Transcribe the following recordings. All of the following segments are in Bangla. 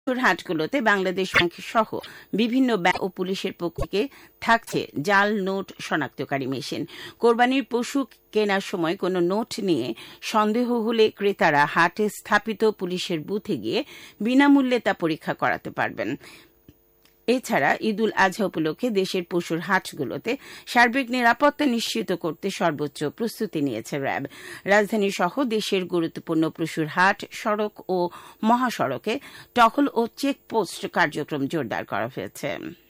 হাটগুলোতে বাংলাদেশ ব্যাংক সহ বিভিন্ন ব্যাংক ও পুলিশের পক্ষ থেকে থাকছে জাল নোট শনাক্তকারী মেশিন। কোরবানির পশু কেনার সময় কোনো নোট নিয়ে সন্দেহ হলে ক্রেতারা হাটে স্থাপিত পুলিশের বুথে গিয়ে বিনামূল্যে তা পরীক্ষা করাতে পারবেন। এছাড়া ঈদুল আজহা উপলক্ষে দেশের পশুর হাটগুলোতে সার্বিক নিরাপত্তা নিশ্চিত করতে সর্বোচ্চ প্রস্তুতি নিয়েছে র্যাব। রাজধানী সহ দেশের গুরুত্বপূর্ণ পশুর হাট, সড়ক ও মহাসড়কে টহল ও চেকপোস্ট কার্যক্রম জোরদার করা হয়েছে।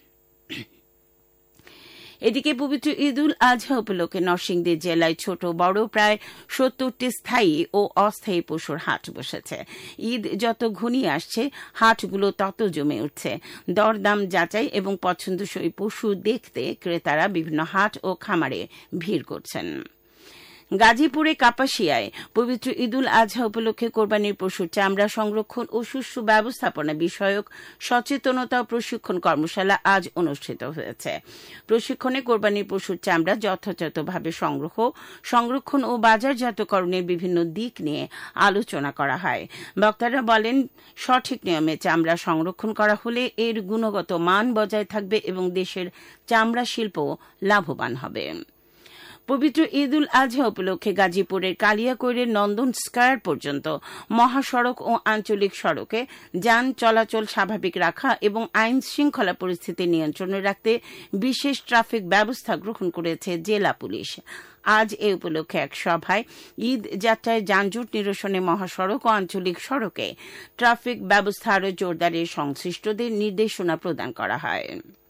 এদিকে পবিত্র ঈদুল আজহা উপলক্ষে নরসিংদী জেলায় ছোট বড় প্রায় ৭০টি স্থায়ী ও অস্থায়ী পশুর হাট বসেছে। ঈদ যত ঘনিয়ে আসছে হাটগুলো তত জমে উঠছে। দরদাম যাচাই এবং পছন্দসই পশু দেখতে ক্রেতারা বিভিন্ন হাট ও খামারে ভিড় করছেন। গাজীপুরে কাপাসিয়ায় পবিত্র ঈদুল আজহা উপলক্ষে কোরবানির পশুর চামড়া সংরক্ষণ ও সুষ্ঠু ব্যবস্থাপনা বিষয়ক সচেতনতা ও প্রশিক্ষণ কর্মশালা আজ অনুষ্ঠিত হয়েছে। প্রশিক্ষণে কোরবানির পশুর চামড়া যথাযথভাবে সংরক্ষণ ও বাজারজাতকরণের বিভিন্ন দিক নিয়ে আলোচনা করা হয়। বক্তারা বলেন, সঠিক নিয়মে চামড়া সংরক্ষণ করা হলে এর গুণগত মান বজায় থাকবে এবং দেশের চামড়া শিল্প লাভবান হবে। পবিত্র ঈদুল আজহা উপলক্ষে গাজীপুরের কালিয়াকৈরের নন্দন স্কয়ার পর্যন্ত মহাসড়ক ও আঞ্চলিক সড়কে যান চলাচল স্বাভাবিক রাখা এবং আইন শৃঙ্খলা পরিস্থিতি নিয়ন্ত্রণে রাখতে বিশেষ ট্রাফিক ব্যবস্থা গ্রহণ করেছে জেলা পুলিশ। আজ এ উপলক্ষে এক সভায় ঈদ যাত্রায় যানজট নিরসনে মহাসড়ক ও আঞ্চলিক সড়কে ট্রাফিক ব্যবস্থা আরও জোরদারের সংশ্লিষ্টদের নির্দেশনা প্রদান করা হয়।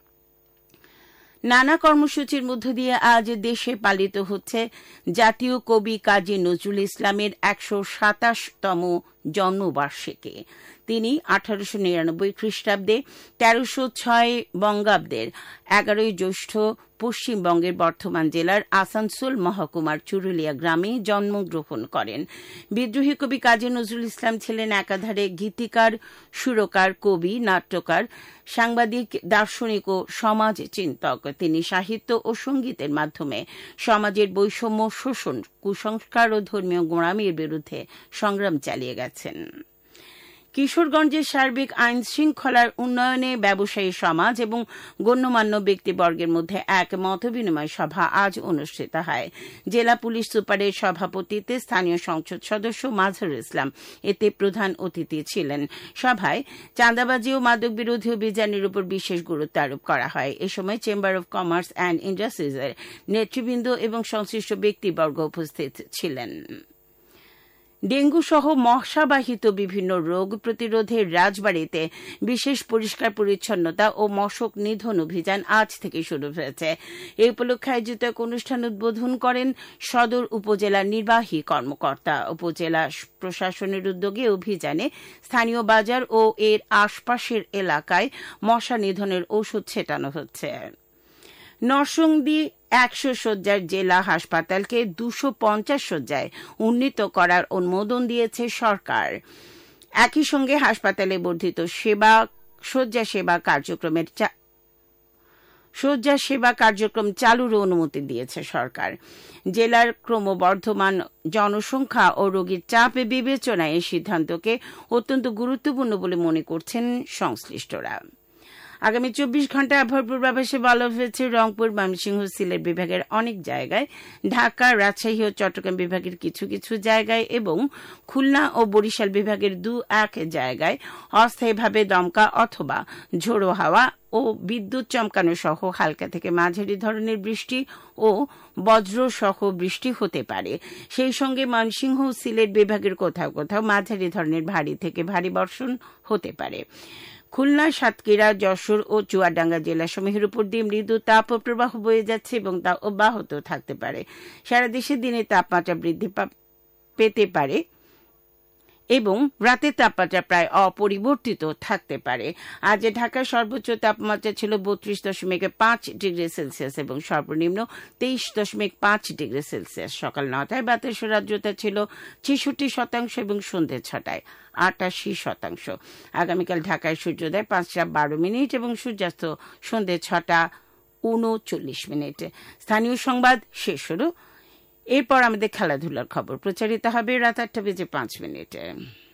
নানা কর্মসূচির মধ্য দিয়ে আজ দেশে পালিত হচ্ছে জাতীয় কবি কাজী নজরুল ইসলামের ১২৭তম জন্মবার্ষিকী। তিনি ১৮৯৯ খ্রিস্টাব্দে ১৩০৬ বঙ্গাব্দের ১১ জ্যৈষ্ঠ পশ্চিমবঙ্গের বর্ধমান জেলার আসানসোল মহকুমার চুরুলিয়া গ্রামে জন্মগ্রহণ করেন। বিদ্রোহী কবি কাজী নজরুল ইসলাম ছিলেন একাধারে গীতিকার, সুরকার, কবি, নাট্যকার, সাংবাদিক, দার্শনিক ও সমাজ চিন্তক। তিনি সাহিত্য ও সঙ্গীতের মাধ্যমে সমাজের বৈষম্য, শোষণ, কুসংস্কার ও ধর্মীয় গোঁড়ামির বিরুদ্ধে সংগ্রাম চালিয়ে গেছেন। কিশোরগঞ্জের সার্বিক আইন শৃঙ্খলার উন্নয়নে ব্যবসায়ী সমাজ এবং গণ্যমান্য ব্যক্তিবর্গের মধ্যে এক মতবিনিময় সভা আজ অনুষ্ঠিত হয়। জেলা পুলিশ সুপারের সভাপতিত্বে স্থানীয় সংসদ সদস্য মাজহারুল ইসলাম এতে প্রধান অতিথি ছিলেন। সভায় চাঁদাবাজি ও মাদক বিরোধী অভিযানের উপর বিশেষ গুরুত্ব আরোপ করা হয়। এ সময় চেম্বার অব কমার্স অ্যান্ড ইন্ডাস্ট্রিজের নেতৃবৃন্দ এবং সংশ্লিষ্ট ব্যক্তিবর্গ উপস্থিত ছিলেন। ডেঙ্গু সহ মশাবাহিত বিভিন্ন রোগ প্রতিরোধে রাজবাড়ীতে বিশেষ পরিষ্কার পরিচ্ছন্নতা ও মশক নিধন অভিযান আজ থেকে শুরু হয়েছে। এই উপলক্ষে আয়োজিত এক অনুষ্ঠান উদ্বোধন করেন সদর উপজেলা নির্বাহী কর্মকর্তা। উপজেলা প্রশাসনের উদ্যোগে অভিযানে স্থানীয় বাজার ও এর আশপাশের এলাকায় মশা নিধনের ঔষধ ছেটানো হচ্ছে। নরসিংদী ১০০ শয্যার জেলা হাসপাতালকে ২৫০ শয্যায় উন্নীত করার অনুমোদন দিয়েছে সরকার। একই সঙ্গে হাসপাতালে বর্ধিত শয্যা সেবা কার্যক্রম চালুরও অনুমতি দিয়েছে সরকার। জেলার ক্রমবর্ধমান জনসংখ্যা ও রোগীর চাপ বিবেচনায় এই সিদ্ধান্তকে অত্যন্ত গুরুত্বপূর্ণ বলে মনে করছেন সংশ্লিষ্টরা। আগামী ২৪ ঘণ্টা আবহাওয়ার পূর্বাভাসে বলা হয়েছে, রংপুর, ময়মনসিংহ, সিলেট বিভাগের অনেক জায়গায়, ঢাকা, রাজশাহী ও চট্টগ্রাম বিভাগের কিছু কিছু জায়গায় এবং খুলনা ও বরিশাল বিভাগের ২-১ জায়গায় অস্থায়ীভাবে দমকা অথবা ঝোড়ো হাওয়া ও বিদ্যুৎ চমকানো সহ হালকা থেকে মাঝারি ধরনের বৃষ্টি ও বজ্র সহ বৃষ্টি হতে পারে। সেই সঙ্গে ময়মনসিংহ ও সিলেট বিভাগের কোথাও কোথাও মাঝারি ধরনের ভারী থেকে ভারী বর্ষণ হতে পারে। খুলনা, সাতক্ষীরা, যশোর ও চুয়াডাঙ্গা জেলাসমূহের উপর দিয়ে মৃদু তাপ প্রবাহ বয়ে যাচ্ছে এবং তা অব্যাহত থাকতে পারে। সারা দেশে দিনের তাপমাত্রা বৃদ্ধি পেতে পারে এবং রাতের তাপমাত্রা প্রায় অপরিবর্তিত থাকতে পারে। আজ ঢাকার সর্বোচ্চ তাপমাত্রা ছিল ৩২.৫ ডিগ্রি সেলসিয়াস এবং সর্বনিম্ন ২৩.৫ ডিগ্রি সেলসিয়াস। সকাল ৯টায় বাতাসের আর্দ্রতা ছিল ৬৬% এবং সন্ধ্যে ৬টায় ৮৮%। আগামীকাল ঢাকায় সূর্যোদয় ৫টা ১২ এবং সূর্যাস্ত সন্ধ্যে ৬টা ৩৯। স্থানীয় সংবাদ শেষ হলো। এরপর আমাদের খেলাধুলার খবর প্রচারিত হবে রাত ৮টা ৫ মিনিটে।